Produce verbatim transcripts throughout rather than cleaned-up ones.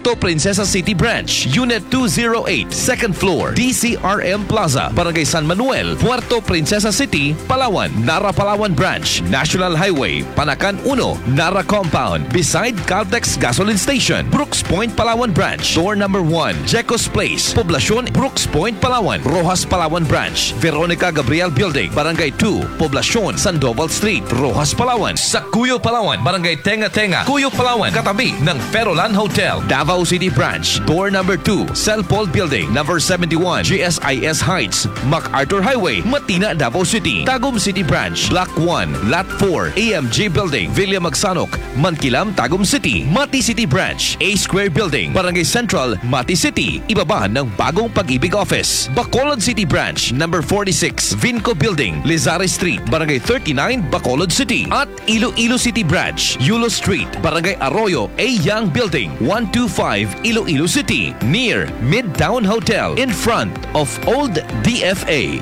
Puerto Princesa City Branch, Unit two oh eight, second floor, D C R M Plaza, Barangay San Manuel, Puerto Princesa City, Palawan. Nara Palawan Branch, National Highway, Panacan one, Nara Compound, beside Caltex Gasoline Station, Brooks Point, Palawan Branch, door number one, Jecos Place, Poblacion, Brooks Point, Palawan, Rojas Palawan Branch, Veronica Gabriel Building, Barangay two, Poblacion, Sandoval Street, Rojas Palawan. Sa Cuyo Palawan, Barangay Tenga Tenga, Cuyo Palawan, katabi ng Ferolan Hotel, Davao City Branch, door number two, Celpol Building, number seventy-one, G S I S Heights, MacArthur Highway, Matina, Davao City, Tagum City Branch, Block one, Lot four, A M G Building, Villa Magsanok, Mankilam, Tagum City, Mati City Branch, A Square Building, Barangay Central, Mati City, ibaba ng Bagong Pag-ibig Office, Bacolod City Branch, number forty-six, Vinco Building, Lizare Street, Barangay thirty-nine, Bacolod City, at Iloilo City Branch, Yulo Street, Barangay Arroyo, A Young Building, one twenty-five, Iloilo City, near Midtown Hotel, in front of Old D F A.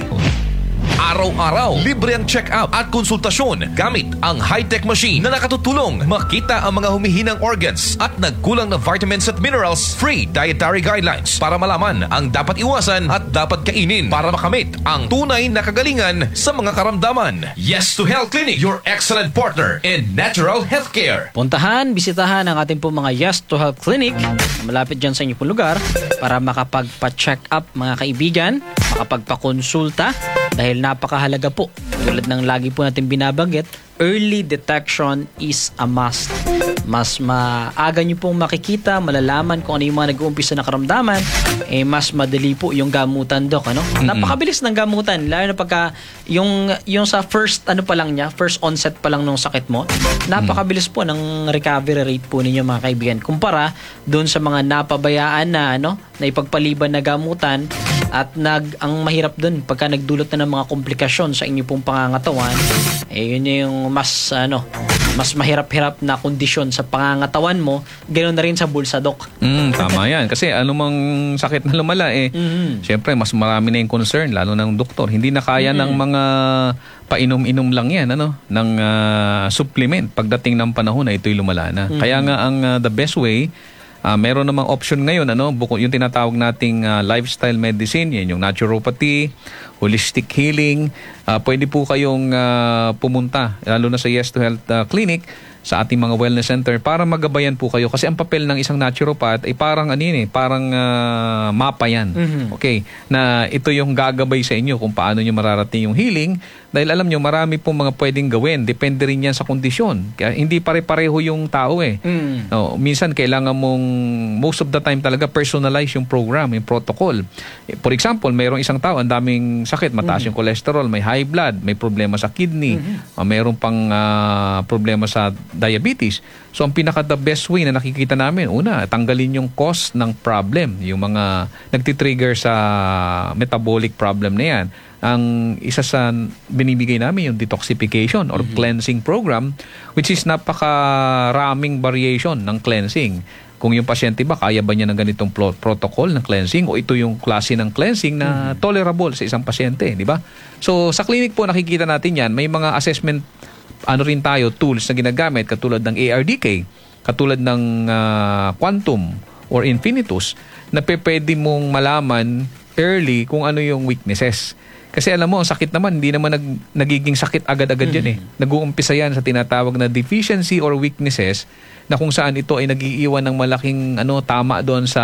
Araw-araw, libre ang check-up at konsultasyon gamit ang high-tech machine na nakatutulong makita ang mga humihinang organs at nagkulang na vitamins at minerals. Free dietary guidelines para malaman ang dapat iwasan at dapat kainin para makamit ang tunay na kagalingan sa mga karamdaman. Yes to Health Clinic, your excellent partner in natural healthcare. Puntahan, bisitahan ang ating po mga Yes to Health Clinic na malapit dyan sa inyo pong lugar para makapagpa-check up mga kaibigan, makapagpa-konsulta dahil napakahalaga po. Tulad ng lagi po natin binabanggit, early detection is a must. Mas maaga nyo pong makikita, malalaman kung ano yung mga nag-uumpisa na karamdaman, eh mas madali po yung gamutan, Dok. Ano? Mm-hmm. Napakabilis ng gamutan, lalo na pagka yung, yung sa first ano pa lang niya, first onset pa lang ng sakit mo, napakabilis po ng recovery rate po ninyo mga kaibigan. Kumpara doon sa mga napabayaan na ano, na ipagpaliban na gamutan at nag ang mahirap doon pagka nagdulot na ng mga komplikasyon sa inyo pong pangangatawan, eh yun yung mas ano, mas mahirap-hirap na kondisyon sa pangangatawan mo, ganoon na rin sa bulsa, Dok. Mm, tama yan. Kasi anumang sakit na lumala eh, mm-hmm. syempre mas marami na yung concern, lalo ng doktor. Hindi na kaya mm-hmm. ng mga painom-inom lang yan, ano, ng uh, supplement pagdating ng panahon na ito'y lumala na. Mm-hmm. Kaya nga ang uh, the best way, Uh, meron namang option ngayon, ano, buko, yung tinatawag nating uh, lifestyle medicine, yan yung naturopathy, holistic healing. Uh, pwede po kayong uh, pumunta, lalo na sa Yes to Health uh, Clinic, sa ating mga wellness center para magabayan po kayo. Kasi ang papel ng isang naturopath ay parang ano yun eh, parang uh, mapa yan. Mm-hmm. Okay? Na ito yung gagabay sa inyo kung paano nyo mararating yung healing. Dahil alam nyo, marami pong mga pwedeng gawin. Depende rin yan sa kondisyon. Kaya hindi pare-pareho yung tao eh. Mm. No, minsan kailangan mong, most of the time talaga, personalize yung program, yung protocol. For example, mayroong isang tao, ang daming sakit, mataas mm-hmm. yung cholesterol, may high blood, may problema sa kidney, mm-hmm. uh, mayroong pang uh, problema sa diabetes. So, ang pinaka-the best way na nakikita namin, una, tanggalin yung cause ng problem, yung mga nagtitrigger sa metabolic problem na yan. Ang isa sa binibigay namin yung detoxification or mm-hmm. cleansing program, which is napaka-raming variation ng cleansing. Kung yung pasyente ba, kaya ba niya ng ganitong pro- protocol ng cleansing o ito yung klase ng cleansing na mm-hmm. tolerable sa isang pasyente, di ba? So, sa clinic po nakikita natin yan, may mga assessment ano rin tayo, tools na ginagamit katulad ng A R D K, katulad ng uh, Quantum or Infinitus na pwede mong malaman early kung ano yung weaknesses. Kasi alam mo, ang sakit naman, hindi naman nag, nagiging sakit agad-agad mm-hmm. yan eh. Nag-uumpisa yan sa tinatawag na deficiency or weaknesses na kung saan ito ay nag-iiwan ng malaking ano, tama doon sa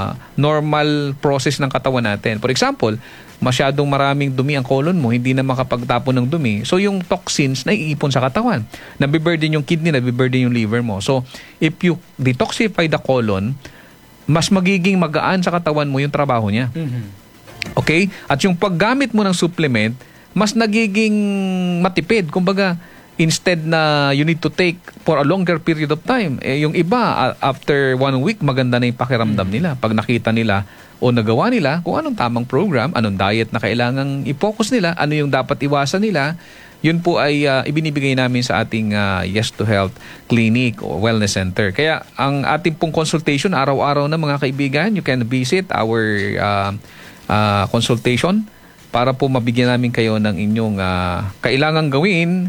normal process ng katawan natin. For example, masyadong maraming dumi ang colon mo, hindi na makapagtapon ng dumi. So, yung toxins na iipon sa katawan. Nabiburden yung kidney, nabiburden yung liver mo. So, if you detoxify the colon, mas magiging magaan sa katawan mo yung trabaho niya. Mm-hmm. Okay? At yung paggamit mo ng supplement, mas nagiging matipid. Kumbaga, instead na you need to take for a longer period of time, eh, yung iba, after one week, maganda na yung pakiramdam mm-hmm. nila. Pag nakita nila o nagawa nila kung anong tamang program, anong diet na kailangang i-focus nila, ano yung dapat iwasan nila, yun po ay uh, ibinibigay namin sa ating uh, Yes to Health Clinic o Wellness Center. Kaya ang ating pong consultation, araw-araw na mga kaibigan, you can visit our uh, uh, consultation para po mabigyan namin kayo ng inyong uh, kailangang gawin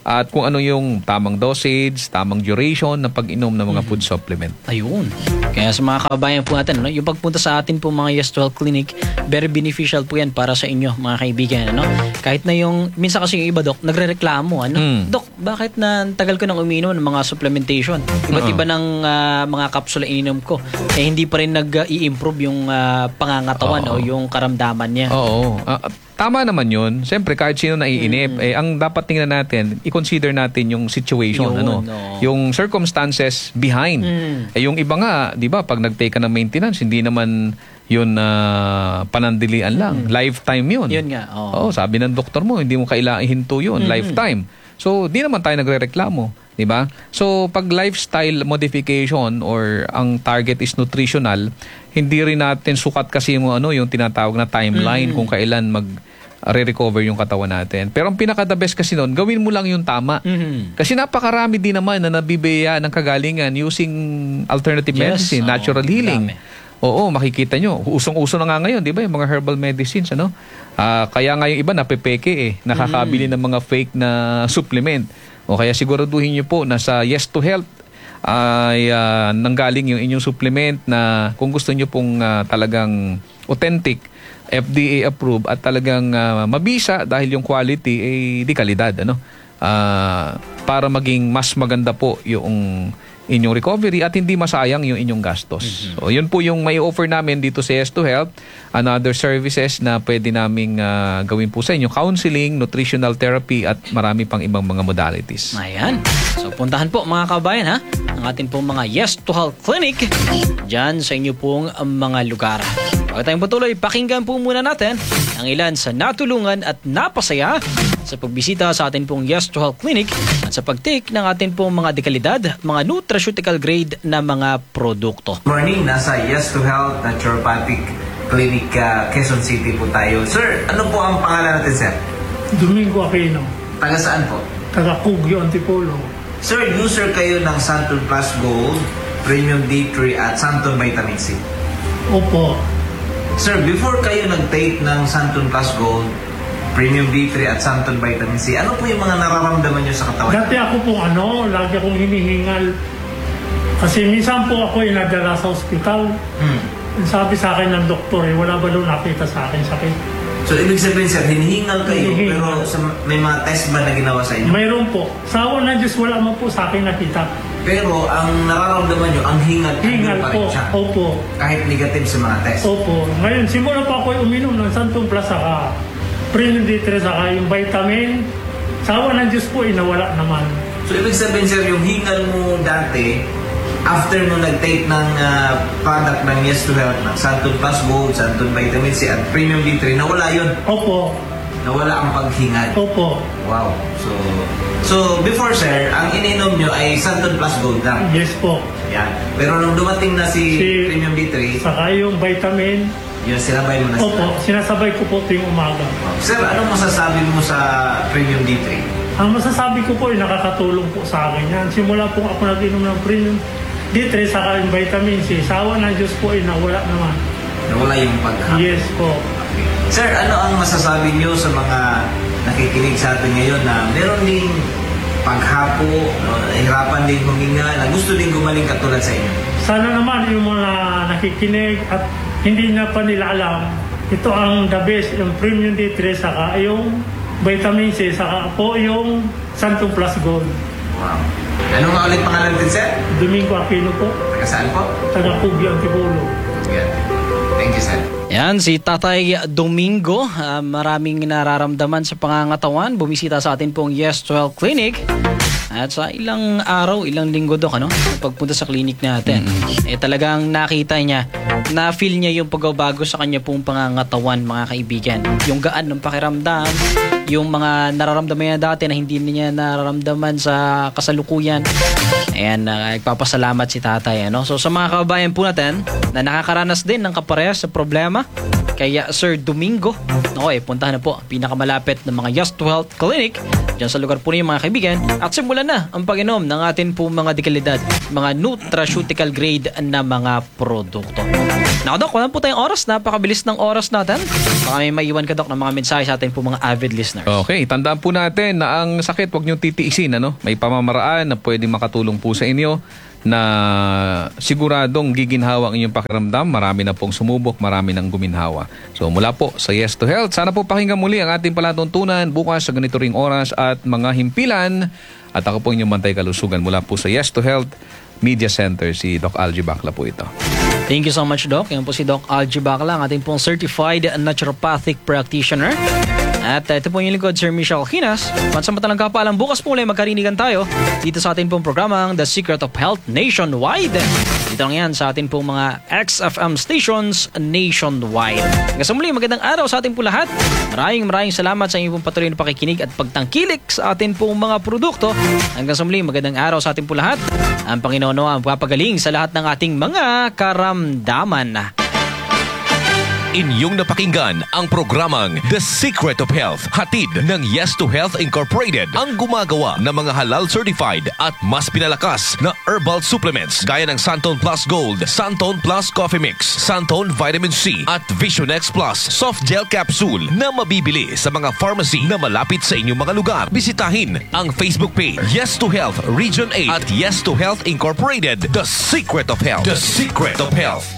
at kung ano yung tamang dosage, tamang duration ng pag-inom ng mga food supplement. Ayun. Kaya sa mga kababayan po natin, ano, yung pagpunta sa atin po mga Yes to Health Clinic, very beneficial po yan para sa inyo mga kaibigan. Ano? Kahit na yung, minsan kasi yung iba, Dok, nagre-reklamo. Ano? Mm. Dok, bakit na tagal ko nang uminom ng mga supplementation? Iba't iba ng uh, mga kapsula ininom ko. Eh hindi pa rin nag-i-improve yung uh, pangangatawan Oo. o yung karamdaman niya. Oo. Ah, tama naman yun. Siyempre, kahit sino naiinip, Mm. eh, ang dapat tingnan natin, i-consider natin yung situation, Yun, ano, oo. yung circumstances behind. Mm. Eh, yung iba nga, di ba, pag nag-take ka ng maintenance, hindi naman yun na panandilian lang. Lifetime yun. Yun nga, oo. Oo, sabi ng doktor mo, hindi mo kailangan ihinto yun. Lifetime. So, di naman tayo nagre-reklamo. Di ba? So, pag lifestyle modification or ang target is nutritional, hindi rin natin sukat kasi yung, ano, yung tinatawag na timeline kung kailan mag re-recover yung katawan natin. Pero ang pinaka-the best kasi noon, gawin mo lang yung tama. Mhm. Kasi napakarami din naman na nabibigyan ng kagalingan using alternative Yes, medicine, oo, natural healing. dami. Oo, makikita nyo. Usong-uso na nga ngayon, di ba? Yung mga herbal medicines, ano? Ah, kaya nga yung iba napepeke eh. Nakakabili ng mga fake na supplement. O kaya siguraduhin nyo po na sa Yes to Health ay ah, nanggaling yung inyong supplement na kung gusto nyo pong ah, talagang authentic, F D A approved at talagang ah, mabisa dahil yung quality ay di kalidad, ano? Ah, para maging mas maganda po yung inyong recovery at hindi masayang yung inyong gastos. So, yun po yung may offer namin dito sa Yes to Health and other services na pwede naming ah, gawin po sa inyo. Counseling, nutritional therapy at marami pang ibang mga modalities. Ayan. So, puntahan po mga kabayan ha, ang atin pong mga Yes to Health Clinic dyan sa inyo pong um, mga lugar. Bago tayong patuloy, pakinggan po muna natin ang ilan sa natulungan at napasaya sa pagbisita sa atin pong Yes to Health Clinic at sa pag-take ng atin pong mga dekalidad, mga nutraceutical grade na mga produkto. Morning, nasa Yes to Health Naturopathic Clinic, uh, Quezon City po tayo. Sir, ano po ang pangalan natin, sir? Domingo Aquino, Taga saan po? taga Cugio, Antipolo. Sir, user kayo ng Santon Plus Gold, Premium D three at Santon Vitamin C. Opo, Sir, before kayo nag-take ng Santon Plus Gold, Premium D three at Santon Vitamin C, ano po yung mga nararamdaman nyo sa katawan? dati ako pong ano, lagi akong hinihingal. Kasi minsan po ako ay nadala sa ospital. Hmm. Sabi sa akin ng doktor, eh, wala ba daw nakita sa akin sakit? So, ibig sabihin, sir, hinihingal kayo, Hinihingal. pero sa, may mga test ba na ginawa sa inyo? Mayroon po. Sa awan ng Diyos, wala mo po sa akin nakita. Pero ang nararamdaman nyo, ang hingal, Hingal andun pa po. rin siya. Opo. Kahit negative sa mga test. Opo. Ngayon, simula pa ako uminom ng Santon Plus saka Premium D three saka yung vitamin. Sa awan ng Diyos po, inawala naman. So, ibig sabihin, sir, yung hingal mo dati, after mo nag-take ng uh, product ng Yes to Health, ng Santon Plus Gold, Santon Vitamin C, at Premium D three, nawala yun. Opo. Nawala ang paghingal. Opo. Wow. So, so before, sir, ang ininom nyo ay Santon Plus Gold lang. Yes po. Yan. Pero nung dumating na si, Si- Premium D three, Saka yung vitamin. yun, sinabay mo na Opo, sila. sinasabay ko po tuwing umaga. Sir, anong masasabi mo sa Premium D three? Ang masasabi ko po ay nakakatulong po sa akin yan. Simula po ako nag-inom ng Premium D three saka yung vitamin C. Sawa ng Diyos po ay nawala naman. Nawala yung pagha. Yes po. Sir, ano ang masasabi nyo sa mga nakikinig sa atin ngayon na meron ding paghapo, no, nahihirapan din huminga, na gusto din gumaling katulad sa inyo? Sana naman yung mga nakikinig at hindi na pa nila alam, ito ang the best, yung Premium D three saka yung vitamin C saka po yung Santon Plus Gold. Wow. Ano nga ulit pangalan din, sir? Domingo Aquino po, Taga saan po? taga Cugio, Antipolo. Yan. Thank you, sir. Yan, si Tatay Domingo, ah, maraming nararamdaman sa pangangatawan. Bumisita sa atin pong Yes to Health Clinic. At sa ilang araw, ilang linggo doon, ano, pagpunta sa clinic natin, eh talagang nakita niya, na-feel niya yung pagbabago sa kanya pong pangangatawan, mga kaibigan. Yung gaan ng pakiramdam, yung mga nararamdaman niya dati na hindi niya nararamdaman sa kasalukuyan. Ayan, uh, nagpapasalamat si tatay. Ano? So sa mga kababayan po natin na nakakaranas din ng kaparehas sa problema, Kaya Sir Domingo, okay, puntahan na po ang pinakamalapit ng mga Yes to Health Clinic dyan sa lugar po niyo mga kaibigan. At simulan na ang pag-inom ng atin po mga dekalidad, mga nutraceutical grade na mga produkto. Now, Dok, wala po tayong oras. Napakabilis ng oras natin. Baka may maiwan ka, Dok, ng mga mensahe sa atin po mga avid listeners. Okay, tandaan po natin na ang sakit huwag niyong titiisin. Ano? May pamamaraan na pwedeng makatulong po sa inyo na siguradong giginhawa ang inyong pakiramdam. Marami na pong sumubok, marami nang guminhawa. So mula po sa Yes to Health, sana po pakinggan muli ang ating palatuntunan bukas sa ganito ring oras at mga himpilan. At ako po inyong Bantay Kalusugan mula po sa Yes to Health Media Center, si Doc Algie Bacla po ito. Thank you so much, Doc. Yan po si Doc Algie Bacla, ang ating pong certified naturopathic practitioner. At uh, ito po yung lingkod, Sir Michelle Ginas. Pansamantalang kapalang bukas po ulit magkarinigan tayo dito sa atin pong programang The Secret of Health Nationwide. Dito lang yan sa atin pong mga X F M stations nationwide. Hanggang sa muli, magandang araw sa atin po lahat. Maraming maraming salamat sa inyong pong patuloy na pakikinig at pagtangkilik sa atin pong mga produkto. Hanggang sa muli, magandang araw sa atin po lahat. Ang Panginoon ang papagaling sa lahat ng ating mga karamdaman. Inyong napakinggan ang programang The Secret of Health, hatid ng Yes to Health Incorporated, ang gumagawa ng mga halal certified at mas pinalakas na herbal supplements gaya ng Santon Plus Gold, Santon Plus Coffee Mix, Santon Vitamin C at Vision X Plus Soft Gel Capsule na mabibili sa mga pharmacy na malapit sa inyong mga lugar. Bisitahin ang Facebook page Yes to Health Region eight at Yes to Health Incorporated, The Secret of Health. The Secret of Health.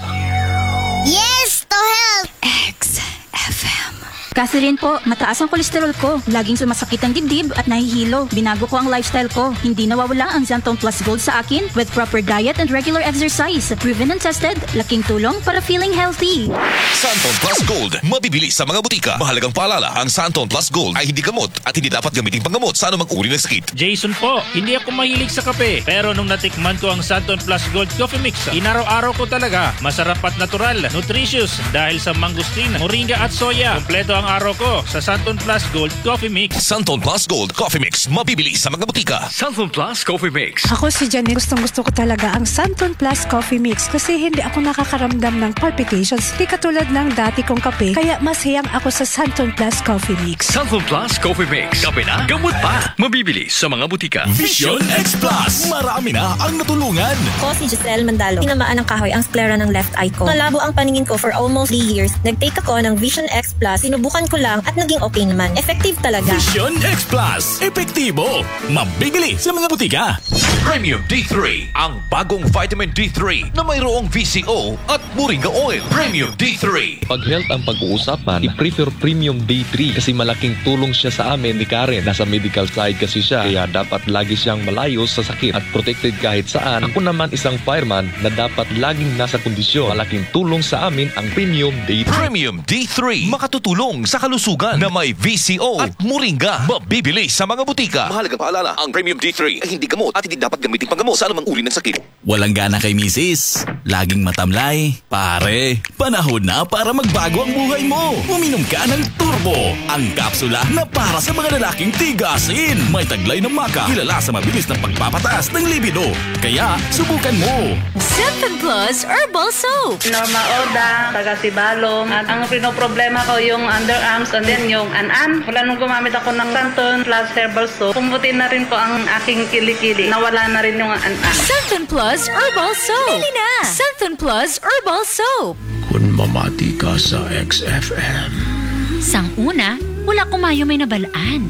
Yes to Health! X F M. Catherine po, mataas ang kolesterol ko. Laging sumasakit ang dibdib at nahihilo. Binago ko ang lifestyle ko. Hindi nawawala ang Santon Plus Gold sa akin with proper diet and regular exercise. Proven and tested, laking tulong para feeling healthy. Santon Plus Gold, mabibili sa mga butika. Mahalagang paalala, ang Santon Plus Gold ay hindi gamot at hindi dapat gamitin panggamot sa anumang uri ng sakit. Jason po, hindi ako mahilig sa kape. Pero nung natikman ko ang Santon Plus Gold Coffee Mix, inaraw-araw ko talaga. Masarap at natural, nutritious dahil sa mangustin, moringa at soya. Kompleto ang araw ko sa Santon Plus Gold Coffee Mix. Santon Plus Gold Coffee Mix, mabibili sa mga butika. Santon Plus Coffee Mix. Ako si Janine, gustong gusto ko talaga ang Santon Plus Coffee Mix kasi hindi ako nakakaramdam ng palpitations. Hindi katulad ng dati kong kape, kaya mas hiyang ako sa Santon Plus Coffee Mix. Santon Plus Coffee Mix. Kape na, gamot pa. Mabibili sa mga butika. Vision X Plus. Marami na ang natulungan. Ako si Giselle Mandalo. Tinamaan ng kahoy ang sclera ng left eye ko. Nalabo ang paningin ko for almost three years. Nag-take ako ng Vision X Plus. Sinubukan ko lang at naging okay naman. Effective talaga. Vision X Plus. Epektibo. Mabibili sa mga butika. Premium D three, ang bagong vitamin D three na mayroong V C O at Moringa Oil. Premium D three. Pag health ang pag-uusapan, i-prefer Premium D three kasi malaking tulong siya sa amin ni Karen. Nasa medical side kasi siya, kaya dapat lagi siyang malayo sa sakit at protected kahit saan. Ako naman isang fireman na dapat laging nasa kondisyon. Malaking tulong sa amin ang Premium D three. Premium D three, makatutulong sa kalusugan na may V C O at Moringa. Mabibili sa mga butika. Mahalagang paalala, ang Premium D three ay hindi gamot at hindi dapat gamitin panggamot sa anumang uri ng sakit. Walang gana kay misis. Laging matamlay. Pare, panahon na para magbago ang buhay mo. Uminom ka ng Turbo, ang kapsula na para sa mga lalaking tigasin. May taglay ng maka, kilala sa mabilis na pagpapataas ng libido. Kaya, subukan mo. Santon Plus Herbal Soap. Norma Oda, taga Sibalom. At ang pinoproblema ko yung underarms and then yung an-an. Wala nung gumamit ako ng Santon Plus Herbal Soap. Pumuti na rin po ang aking kilikili. Nawala na rin yung an-an. Santon Plus Herbal Soap. Bili na! Santon Plus Herbal Soap. Kung mamati ka sa X F M. Sang una, wala kumayo may nabalaan.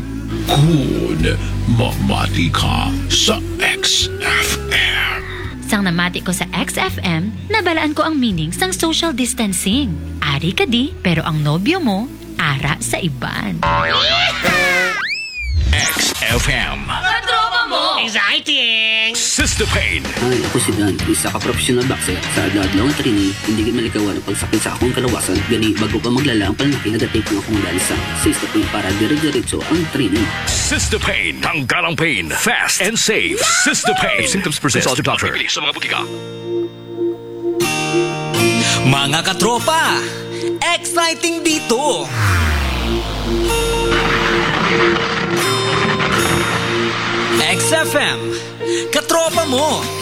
Kung mamati ka sa X F M. Sang namati ko sa X F M, nabalaan ko ang meaning sang social distancing. Ari ka di, pero ang nobyo mo, ara sa iban. X F M. Katropa mo! Exciting! Sister Pain. Ay, ako si Dan, isa ka professional boxer. Sa adlaw nga training, hindi ka malikawan ang pagsakit sa akong kalawasan. Gani, bago pa maglala ang panlaki, nagatake ng akong lansa. Sister Pain para dire-diretso ang training. Sister Pain. Tanggal ang pain. Fast and safe. Yeah! Sister Pain. If symptoms persist, consult your doctor. Sa mga butika. Mga katropa, exciting dito! X F M, katropa mo!